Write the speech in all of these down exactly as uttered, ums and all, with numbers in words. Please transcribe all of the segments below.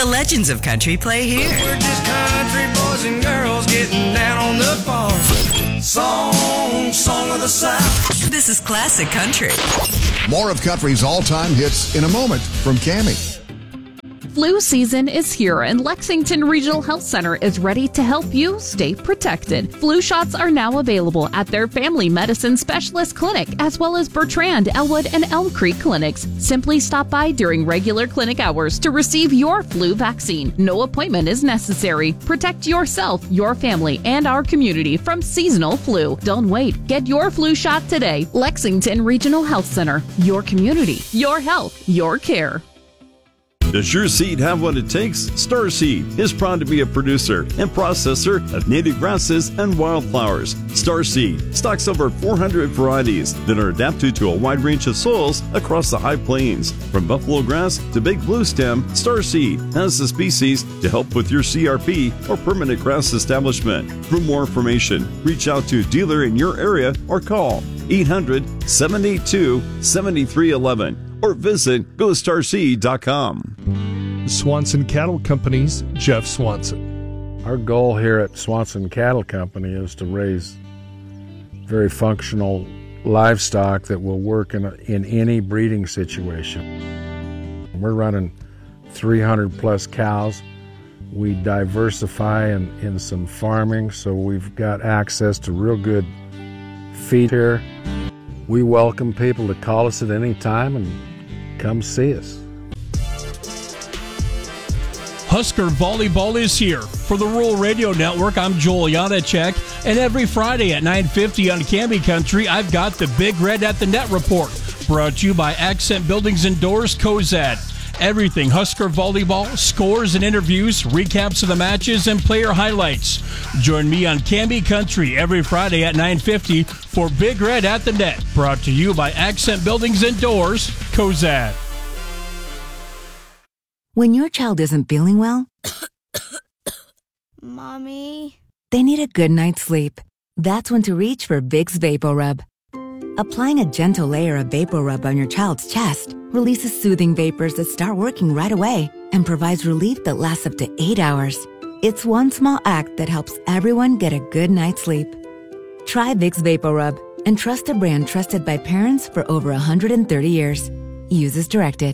The legends of country play here. We're just country boys and girls getting down on the farm. Song, song of the South. This is classic country. More of country's all-time hits in a moment from Cammie. Flu season is here, and Lexington Regional Health Center is ready to help you stay protected. Flu shots are now available at their Family Medicine Specialist Clinic, as well as Bertrand, Elwood, and Elm Creek clinics. Simply stop by during regular clinic hours to receive your flu vaccine. No appointment is necessary. Protect yourself, your family, and our community from seasonal flu. Don't wait. Get your flu shot today. Lexington Regional Health Center. Your community, your health, your care. Does your seed have what it takes? Starseed is proud to be a producer and processor of native grasses and wildflowers. Starseed stocks over four hundred varieties that are adapted to a wide range of soils across the high plains. From buffalo grass to big blue stem, Starseed has the species to help with your C R P or permanent grass establishment. For more information, reach out to a dealer in your area or call eight hundred, seven eight two, seven three one one. Or visit go starseed dot com. Swanson Cattle Company's Jeff Swanson. Our goal here at Swanson Cattle Company is to raise very functional livestock that will work in, a, in any breeding situation. We're running three hundred plus cows. We diversify in, in some farming, so we've got access to real good feed here. We welcome people to call us at any time and come see us. Husker Volleyball is here. For the Rural Radio Network, I'm Joel Janacek, and every Friday at nine fifty on Cammie Country, I've got the Big Red at the Net Report, brought to you by Accent Buildings and Doors, Cozad. Everything Husker Volleyball, scores and interviews, recaps of the matches, and player highlights. Join me on Cammie Country every Friday at nine fifty for Big Red at the Net, brought to you by Accent Buildings and Doors, Cozad. When your child isn't feeling well, Mommy, they need a good night's sleep. That's when to reach for Vicks VapoRub. Applying a gentle layer of VapoRub on your child's chest releases soothing vapors that start working right away and provides relief that lasts up to eight hours. It's one small act that helps everyone get a good night's sleep. Try Vicks VapoRub and trust a brand trusted by parents for over one hundred thirty years. Use as directed.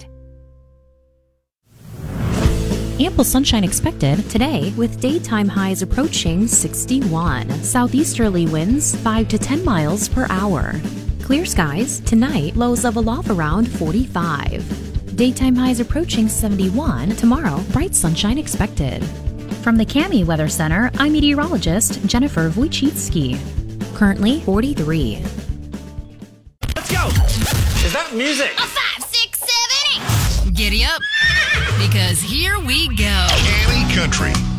Ample sunshine expected today with daytime highs approaching sixty-one. Southeasterly winds five to ten miles per hour. Clear skies tonight, lows level off around forty-five. Daytime highs approaching seventy-one. Tomorrow, bright sunshine expected. From the Cammie Weather Center, I'm meteorologist Jennifer Wojcicki. Currently forty-three. Let's go! Is that music? A five, six, seven, eight! Giddy up, because here we go. Cammie Country.